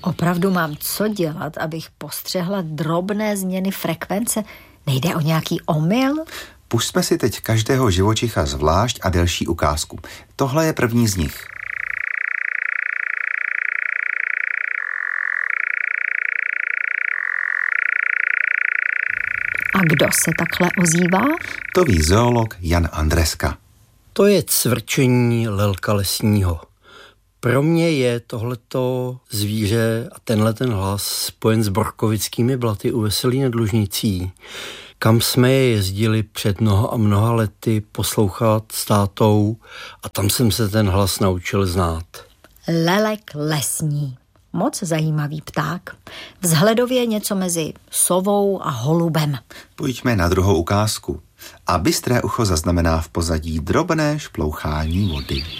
Opravdu mám co dělat, abych postřehla drobné změny frekvence? Nejde o nějaký omyl? Pusťme si teď každého živočicha zvlášť a delší ukázku. Tohle je první z nich. A kdo se takhle ozývá? To ví zoolog Jan Andreska. To je cvrčení lelka lesního. Pro mě je tohleto zvíře a ten hlas spojen s borkovickými blaty u Veselí nad Lužnicí, kam jsme je jezdili před mnoha a mnoha lety poslouchat s tátou a tam jsem se ten hlas naučil znát. Lelek lesní. Moc zajímavý pták. Vzhledově něco mezi sovou a holubem. Pojďme na druhou ukázku. A bystré ucho zaznamená v pozadí drobné šplouchání vody.